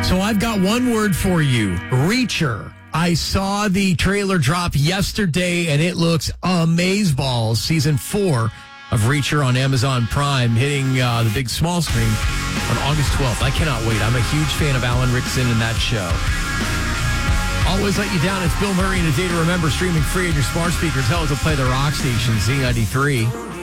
So I've got one word for you, Reacher. I saw the trailer drop yesterday, and it looks amazeballs. Season 4 of Reacher on Amazon Prime, hitting the big small screen on August 12th. I cannot wait. I'm a huge fan of Alan Rickson in that show. Always Let You Down. It's Bill Murray and A Day to Remember, streaming free on your smart speakers. Tell it to play the rock station, Z93.